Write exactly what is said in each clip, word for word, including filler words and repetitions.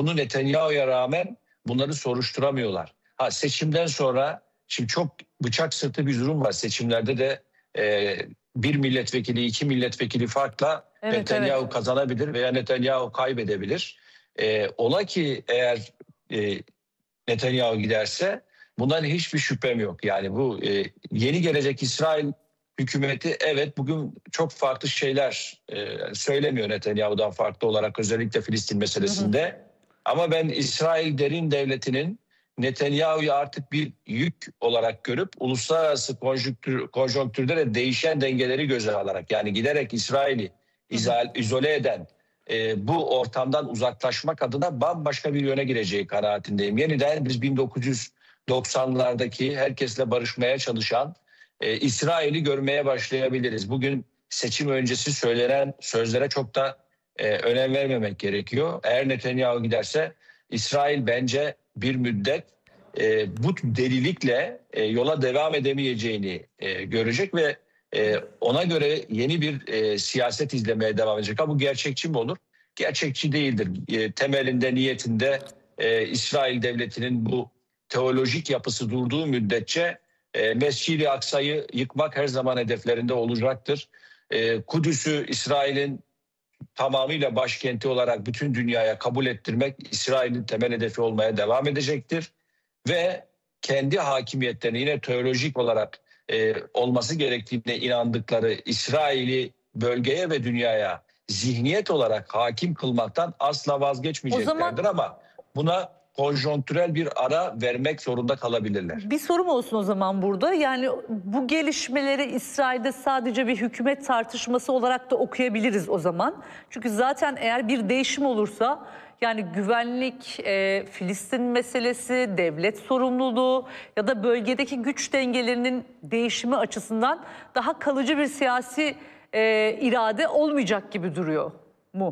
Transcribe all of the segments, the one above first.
bunu Netanyahu'ya rağmen bunları soruşturamıyorlar. Ha, seçimden sonra şimdi çok bıçak sırtı bir durum var. Seçimlerde de e, bir milletvekili, iki milletvekili farkla Evet, Netanyahu evet. kazanabilir veya Netanyahu kaybedebilir. E, ola ki eğer e, Netanyahu giderse bundan hiçbir şüphem yok. Yani bu e, yeni gelecek İsrail hükümeti evet bugün çok farklı şeyler e, söylemiyor Netanyahu'dan farklı olarak, özellikle Filistin meselesinde. Hı hı. Ama ben İsrail derin devletinin Netanyahu'yu artık bir yük olarak görüp uluslararası konjonktür, konjonktürde de değişen dengeleri göze alarak, yani giderek İsrail'i izole eden, e, bu ortamdan uzaklaşmak adına bambaşka bir yöne gireceği kanaatindeyim. Yeniden biz bin dokuz yüz doksanlardaki herkesle barışmaya çalışan e, İsrail'i görmeye başlayabiliriz. Bugün seçim öncesi söylenen sözlere çok da e, önem vermemek gerekiyor. Eğer Netanyahu giderse İsrail bence bir müddet e, bu delilikle e, yola devam edemeyeceğini e, görecek ve e, ona göre yeni bir e, siyaset izlemeye devam edecek. Ha, bu gerçekçi mi olur? Gerçekçi değildir. E, temelinde, niyetinde e, İsrail devletinin bu teolojik yapısı durduğu müddetçe e, Mescid-i Aksa'yı yıkmak her zaman hedeflerinde olacaktır. E, Kudüs'ü İsrail'in tamamıyla başkenti olarak bütün dünyaya kabul ettirmek İsrail'in temel hedefi olmaya devam edecektir. Ve kendi hakimiyetlerini yine teolojik olarak e, olması gerektiğine inandıkları İsrail'i bölgeye ve dünyaya zihniyet olarak hakim kılmaktan asla vazgeçmeyeceklerdir. zaman... Ama buna konjonktürel bir ara vermek zorunda kalabilirler. Bir sorum olsun o zaman burada. Yani bu gelişmeleri İsrail'de sadece bir hükümet tartışması olarak da okuyabiliriz o zaman. Çünkü zaten eğer bir değişim olursa, yani güvenlik, e, Filistin meselesi, devlet sorumluluğu ya da bölgedeki güç dengelerinin değişimi açısından daha kalıcı bir siyasi e, irade olmayacak gibi duruyor mu?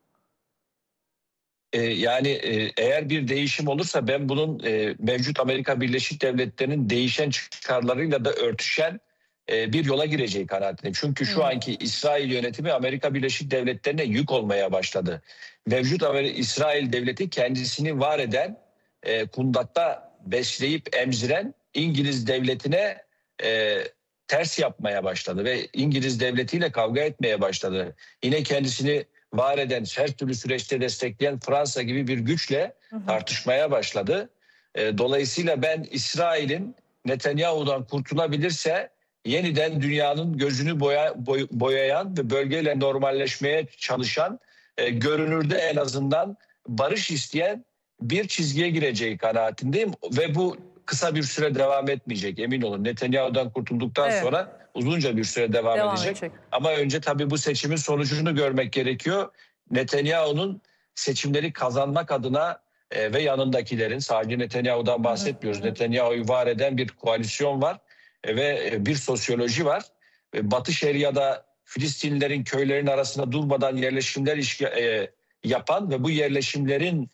Ee, yani e, eğer bir değişim olursa ben bunun e, mevcut Amerika Birleşik Devletleri'nin değişen çıkarlarıyla da örtüşen e, bir yola gireceği kanaatindeyim. Çünkü şu anki İsrail yönetimi Amerika Birleşik Devletleri'ne yük olmaya başladı. Mevcut Amerika, İsrail devleti kendisini var eden, e, kundakta besleyip emziren İngiliz devletine e, ters yapmaya başladı ve İngiliz devletiyle kavga etmeye başladı. Yine kendisini var eden, her türlü süreçte destekleyen Fransa gibi bir güçle tartışmaya başladı. Dolayısıyla ben İsrail'in Netanyahu'dan kurtulabilirse yeniden dünyanın gözünü boya, boy, boyayan ve bölgeyle normalleşmeye çalışan, e, görünürde en azından barış isteyen bir çizgiye gireceği kanaatindeyim. Ve bu kısa bir süre devam etmeyecek, emin olun. Netanyahu'dan kurtulduktan evet. sonra uzunca bir süre devam, devam edecek. edecek. Ama önce tabii bu seçimin sonucunu görmek gerekiyor. Netanyahu'nun seçimleri kazanmak adına e, ve yanındakilerin, sadece Netanyahu'dan bahsetmiyoruz. Hı hı. Netanyahu'yu var eden bir koalisyon var e, ve bir sosyoloji var. E, Batı Şeria'da Filistinlilerin köylerin arasında durmadan yerleşimler işga, e, yapan ve bu yerleşimlerin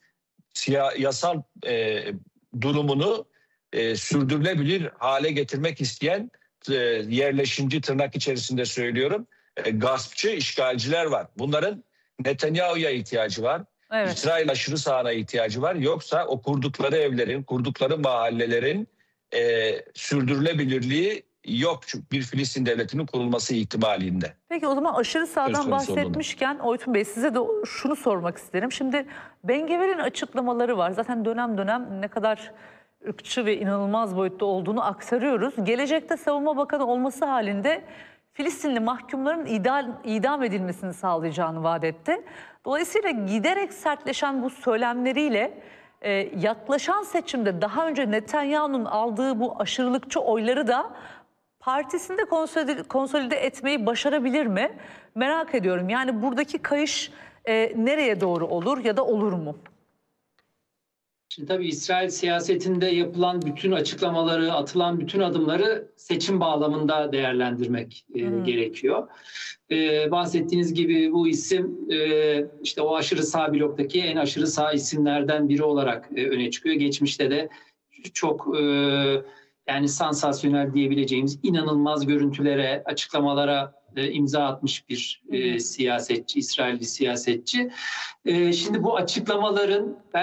yasal e, durumunu e, sürdürülebilir hale getirmek isteyen e, yerleşimci, tırnak içerisinde söylüyorum, e, gaspçı, işgalciler var. Bunların Netanyahu'ya ihtiyacı var. Evet. İsrail aşırı sağına ihtiyacı var. Yoksa o kurdukları evlerin, kurdukları mahallelerin e, sürdürülebilirliği yok. Çünkü bir Filistin devletinin kurulması ihtimalinde. Peki o zaman aşırı sağdan bahsetmişken Oytun Bey, size de şunu sormak isterim. Şimdi Ben Gvir'in açıklamaları var. Zaten dönem dönem ne kadar ırkçı ve inanılmaz boyutta olduğunu aktarıyoruz. Gelecekte savunma bakanı olması halinde Filistinli mahkumların idam, idam edilmesini sağlayacağını vaat etti. Dolayısıyla giderek sertleşen bu söylemleriyle e, yaklaşan seçimde daha önce Netanyahu'nun aldığı bu aşırılıkçı oyları da partisinde konsolide, konsolide etmeyi başarabilir mi? Merak ediyorum. Yani buradaki kayış e, nereye doğru olur ya da olur mu? Şimdi tabii İsrail siyasetinde yapılan bütün açıklamaları, atılan bütün adımları seçim bağlamında değerlendirmek e, gerekiyor. E, bahsettiğiniz gibi bu isim e, işte o aşırı sağ bloktaki en aşırı sağ isimlerden biri olarak e, öne çıkıyor. Geçmişte de çok e, yani sansasyonel diyebileceğimiz inanılmaz görüntülere, açıklamalara e, imza atmış bir e, siyasetçi, İsrailli siyasetçi. E, şimdi bu açıklamaların